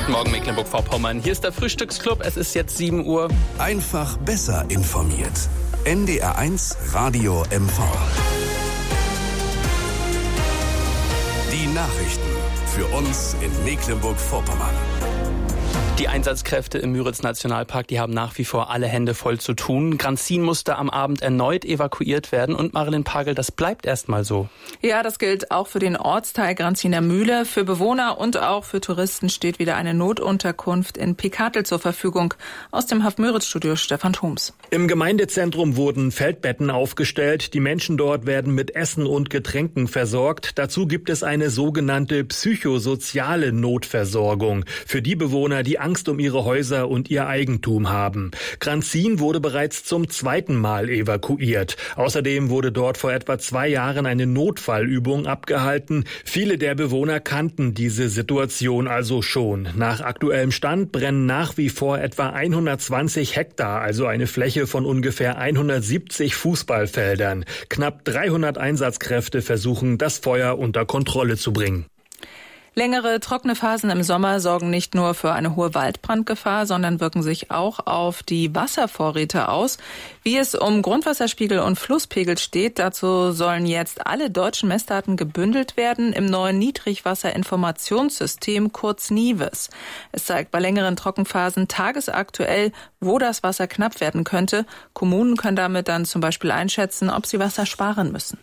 Guten Morgen, Mecklenburg-Vorpommern. Hier ist der Frühstücksclub. Es ist jetzt 7 Uhr. Einfach besser informiert. NDR1 Radio MV. Die Nachrichten für uns in Mecklenburg-Vorpommern. Die Einsatzkräfte im Müritz-Nationalpark, die haben nach wie vor alle Hände voll zu tun. Granzin musste am Abend erneut evakuiert werden. Und Marilyn Pagel, das bleibt erstmal so. Ja, das gilt auch für den Ortsteil Granziner Mühle. Für Bewohner und auch für Touristen steht wieder eine Notunterkunft in Pickartel zur Verfügung. Aus dem Haff-Müritz-Studio Stefan Thoms. Im Gemeindezentrum wurden Feldbetten aufgestellt. Die Menschen dort werden mit Essen und Getränken versorgt. Dazu gibt es eine sogenannte psychosoziale Notversorgung für die Bewohner, die Angst um ihre Häuser und ihr Eigentum haben. Granzin wurde bereits zum 2. Mal evakuiert. Außerdem wurde dort vor etwa 2 Jahren eine Notfallübung abgehalten. Viele der Bewohner kannten diese Situation also schon. Nach aktuellem Stand brennen nach wie vor etwa 120 Hektar, also eine Fläche von ungefähr 170 Fußballfeldern. Knapp 300 Einsatzkräfte versuchen, das Feuer unter Kontrolle zu bringen. Längere trockene Phasen im Sommer sorgen nicht nur für eine hohe Waldbrandgefahr, sondern wirken sich auch auf die Wasservorräte aus. Wie es um Grundwasserspiegel und Flusspegel steht, dazu sollen jetzt alle deutschen Messdaten gebündelt werden im neuen Niedrigwasserinformationssystem, kurz NIWES. Es zeigt bei längeren Trockenphasen tagesaktuell, wo das Wasser knapp werden könnte. Kommunen können damit dann zum Beispiel einschätzen, ob sie Wasser sparen müssen.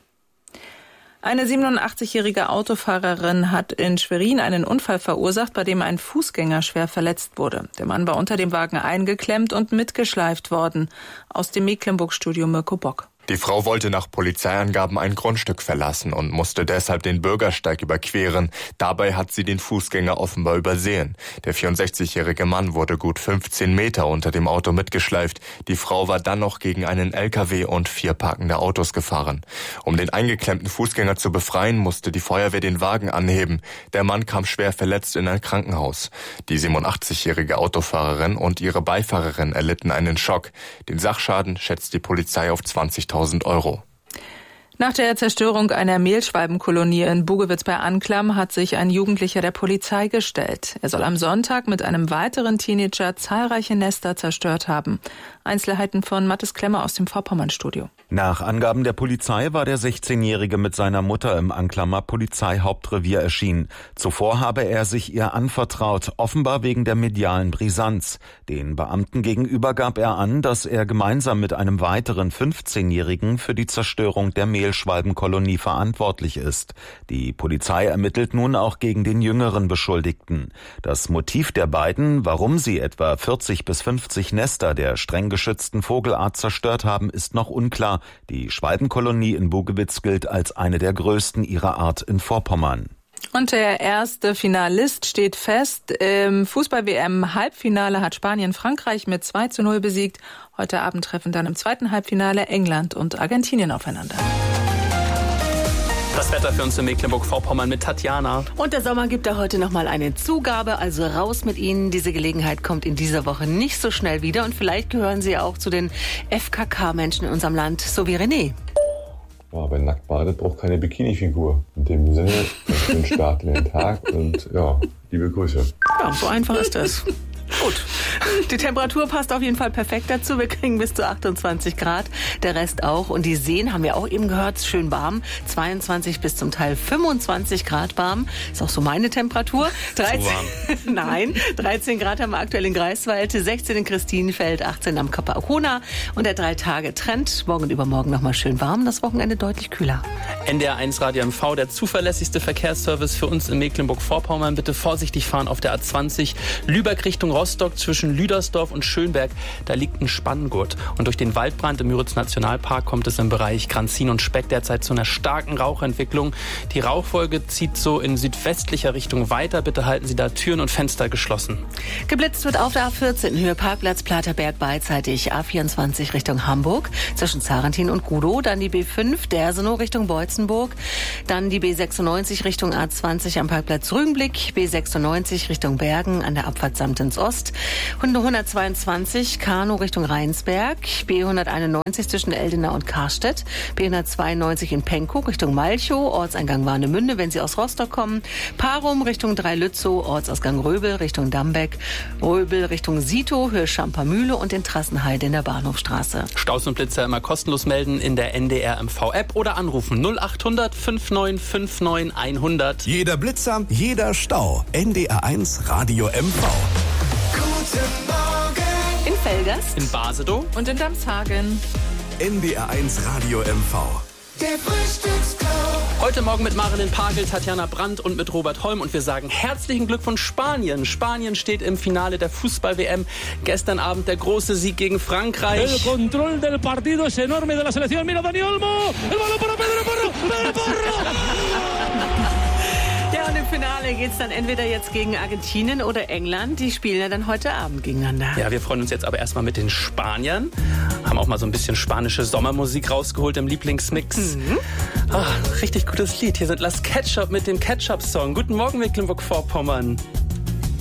Eine 87-jährige Autofahrerin hat in Schwerin einen Unfall verursacht, bei dem ein Fußgänger schwer verletzt wurde. Der Mann war unter dem Wagen eingeklemmt und mitgeschleift worden. Aus dem Mecklenburg-Studio Mirko Bock. Die Frau wollte nach Polizeiangaben ein Grundstück verlassen und musste deshalb den Bürgersteig überqueren. Dabei hat sie den Fußgänger offenbar übersehen. Der 64-jährige Mann wurde gut 15 Meter unter dem Auto mitgeschleift. Die Frau war dann noch gegen einen LKW und 4 parkende Autos gefahren. Um den eingeklemmten Fußgänger zu befreien, musste die Feuerwehr den Wagen anheben. Der Mann kam schwer verletzt in ein Krankenhaus. Die 87-jährige Autofahrerin und ihre Beifahrerin erlitten einen Schock. Den Sachschaden schätzt die Polizei auf 20.000 €. Nach der Zerstörung einer Mehlschwalbenkolonie in Bugewitz bei Anklam hat sich ein Jugendlicher der Polizei gestellt. Er soll am Sonntag mit einem weiteren Teenager zahlreiche Nester zerstört haben. Einzelheiten von Mathis Klemmer aus dem Vorpommern-Studio. Nach Angaben der Polizei war der 16-Jährige mit seiner Mutter im Anklamer Polizeihauptrevier erschienen. Zuvor habe er sich ihr anvertraut, offenbar wegen der medialen Brisanz. Den Beamten gegenüber gab er an, dass er gemeinsam mit einem weiteren 15-Jährigen für die Zerstörung der Mehlschwalbenkolonie verantwortlich ist. Die Polizei ermittelt nun auch gegen den jüngeren Beschuldigten. Das Motiv der beiden, warum sie etwa 40 bis 50 Nester der streng geschützten Vogelart zerstört haben, ist noch unklar. Die Schwalbenkolonie in Bugewitz gilt als eine der größten ihrer Art in Vorpommern. Und der erste Finalist steht fest. Im Fußball-WM-Halbfinale hat Spanien Frankreich mit 2:0 besiegt. Heute Abend treffen dann im zweiten Halbfinale England und Argentinien aufeinander. Das Wetter für uns in Mecklenburg-Vorpommern mit Tatjana. Und der Sommer gibt da heute nochmal eine Zugabe, also raus mit Ihnen. Diese Gelegenheit kommt in dieser Woche nicht so schnell wieder und vielleicht gehören Sie auch zu den FKK-Menschen in unserem Land, so wie René. Ja, wer nackt badet, braucht keine Bikini-Figur. In dem Sinne, einen schönen Start in den Tag und ja, liebe Grüße. Ja, so einfach ist das. Gut, die Temperatur passt auf jeden Fall perfekt dazu. Wir kriegen bis zu 28 Grad, der Rest auch. Und die Seen, haben wir auch eben gehört, schön warm. 22 bis zum Teil 25 Grad warm. Ist auch so meine Temperatur. 13, so warm. Nein, 13 Grad haben wir aktuell in Greifswald, 16 in Christinenfeld, 18 am Kap Arkona. Und der 3-Tage-Trend, morgen und übermorgen nochmal schön warm, das Wochenende deutlich kühler. NDR1 Radio MV, der zuverlässigste Verkehrsservice für uns in Mecklenburg-Vorpommern. Bitte vorsichtig fahren auf der A20 Lübeck Richtung Rostock zwischen Lüdersdorf und Schönberg. Da liegt ein Spanngurt. Und durch den Waldbrand im Müritz-Nationalpark kommt es im Bereich Granzin und Speck derzeit zu einer starken Rauchentwicklung. Die Rauchwolke zieht so in südwestlicher Richtung weiter. Bitte halten Sie da Türen und Fenster geschlossen. Geblitzt wird auf der A14 Höhe Parkplatz Platerberg beidseitig A24 Richtung Hamburg zwischen Zarentin und Gudow. Dann die B5 Dersenow Richtung Beutzenburg. Dann die B96 Richtung A20 am Parkplatz Rügenblick. B96 Richtung Bergen an der Abfahrt Samtens Ost. Ost. 122 Kano Richtung Rheinsberg, B191 zwischen Eldena und Karstedt, B192 in Pankow Richtung Malchow, Ortseingang Warnemünde, wenn Sie aus Rostock kommen, Parum Richtung Dreilützow, Ortsausgang Röbel Richtung Dambeck, Röbel Richtung Sito, Höhe Schampermühle und den Trassenheide in der Bahnhofstraße. Staus und Blitzer immer kostenlos melden in der NDR MV-App oder anrufen 0800 5959 100. Jeder Blitzer, jeder Stau. NDR1 Radio MV. Guten Morgen. In Velgast, In Basedow Und in Damshagen. NDR1 Radio MV. Der Frühstücksclub. Heute Morgen mit Marilyn Pagel, Tatjana Brandt und mit Robert Holm. Und wir sagen herzlichen Glückwunsch Spanien. Spanien steht im Finale der Fußball-WM. Gestern Abend der große Sieg gegen Frankreich. El control del partido es enorme de la selección. Mira Dani Olmo. El balón para Pedro Porro. Pedro Porro. ja, und im Finale geht's dann entweder jetzt gegen Argentinien oder England. Die spielen ja dann heute Abend gegeneinander. Ja, wir freuen uns jetzt aber erstmal mit den Spaniern. Haben auch mal so ein bisschen spanische Sommermusik rausgeholt im Lieblingsmix. Richtig gutes Lied. Hier sind Las Ketchup mit dem Ketchup-Song. Guten Morgen, Mecklenburg-Vorpommern.